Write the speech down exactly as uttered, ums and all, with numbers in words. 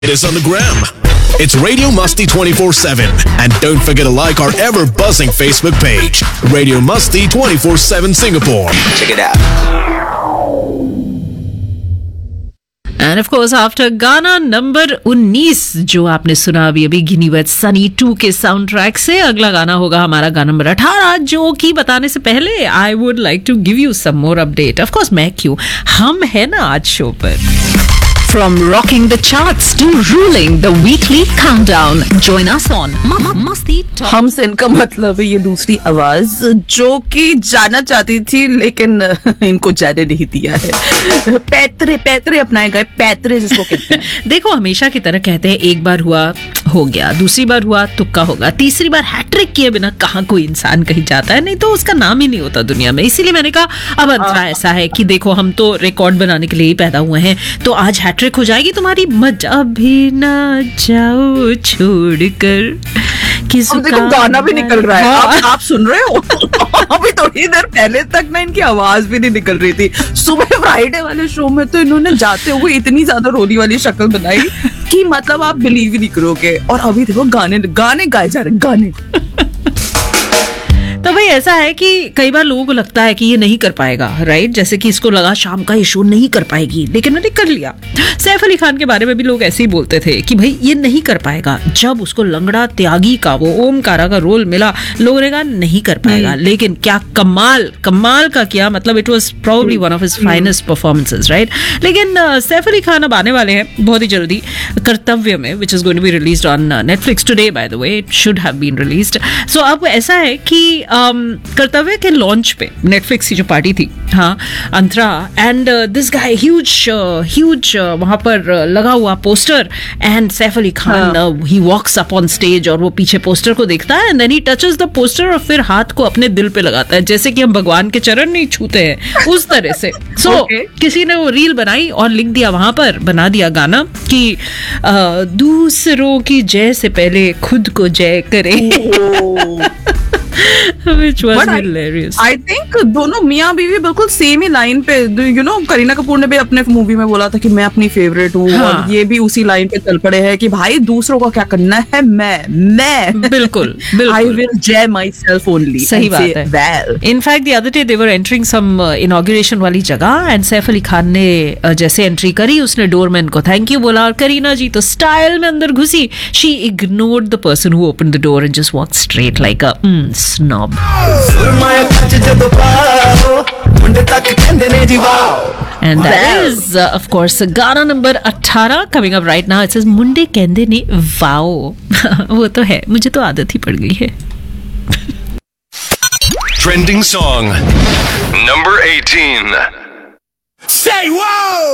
It is on the gram. It's Radio Musty twenty-four seven. And don't forget to like our ever-buzzing Facebook page, Radio Musty twenty-four seven Singapore. Check it out. And of course, after गाना number उन्नीस जो आपने सुना अभी अभी गिनी with Sunny to के sound track से, अगला गाना होगा हमारा गाना नंबर अठारह, जो कि बताने से पहले I would like to give you some more update. Of course मैं क्यों, हम है ना आज शो पर. From rocking the charts to ruling the weekly countdown, join us on Masti Talk. हमसे इनका मतलब है ये दूसरी आवाज जो कि जाना चाहती थी लेकिन इनको जाने नहीं दिया है. पैतरे पैतरे अपनाए गए, पैतरे जिसको कहते हैं. देखो, हमेशा की तरह कहते हैं एक बार हुआ हो गया, दूसरी बार हुआ तुक्का होगा, तीसरी बार हैट्रिक किए बिना कहाँ कोई इंसान कहीं जाता है, नहीं तो उसका नाम ही नहीं होता दुनिया में. इसीलिए मैंने कहा अब अंतरा ऐसा है कि देखो हम तो रिकॉर्ड बनाने के लिए ही पैदा हुए हैं, तो आज हैट्रिक हो जाएगी तुम्हारी. मजा भी ना जाओ छोड़कर. देखो गाना भी निकल रहा है. हाँ। आप, आप सुन रहे हो? अभी थोड़ी देर पहले तक ना इनकी आवाज भी नहीं निकल रही थी. सुबह फ्राइडे वाले शो में तो इन्होंने जाते हुए इतनी ज्यादा रोली वाली शक्ल बनाई कि मतलब आप बिलीव ही नहीं करोगे. और अभी देखो गाने गाने गाए जा रहे, गाने. तो भाई ऐसा है कि कई बार लोगों को लगता है कि ये नहीं कर पाएगा, राइट? जैसे कि इसको लगा शाम का ये शो नहीं कर पाएगी, लेकिन मैंने कर लिया. सैफ अली खान के बारे में भी लोग ऐसे ही बोलते थे कि भाई ये नहीं कर पाएगा. जब उसको लंगड़ा त्यागी का वो ओमकारा का रोल मिला, लोगों ने कहा नहीं कर पाएगा, लेकिन क्या कमाल कमाल का किया. मतलब it was probably one of his finest performances, right? लेकिन सैफ अली खान अब आने वाले हैं बहुत ही जल्दी कर्तव्य में, which is going to be released on Netflix today, by the way. It should have been released. सो अब ऐसा है कि Um, कर्तव्य के लॉन्च पे नेटफ्लिक्स की जो पार्टी थी, हाँ, अंतरा and this guy, huge huge वहां पर लगा हुआ poster, and Saif Ali Khan he walks up on stage और वो पीछे पोस्टर को देखता है, and then he touches the poster और फिर हाथ को अपने दिल पे लगाता है, जैसे कि हम भगवान के चरण नहीं छूते हैं उस तरह से. सो so, okay. किसी ने वो रील बनाई और लिख दिया वहां पर, बना दिया गाना कि uh, दूसरों की जय से पहले खुद को जय करे. Which was But hilarious. I think दोनों मियाँ बीवी बिल्कुल सेम ही लाइन पे, you know, करीना कपूर ने भी अपने मूवी में बोला था कि मैं अपनी फेवरेट हूँ, हाँ. और ये भी उसी लाइन पे चल पड़े हैं कि भाई दूसरों को क्या करना है, मैं मैं बिल्कुल बिल्कुल I will jay myself only. सही बात है. Well. In fact, the other day they were entering some uh, inauguration वाली जगह, and सैफ अली खान ने uh, जैसे एंट्री करी, उसने डोरमैन को थैंक यू बोला, और करीना जी तो स्टाइल में अंदर घुसी. She ignored the person who opened the door and just walked straight like a mm, snob. And that is, uh, of course, गाना नंबर अठारह coming up right now. It says मुंडे कहंदे ने वाओ. वो तो है, मुझे तो आदत ही पड़ गई है. Trending song number eighteen. Say wow!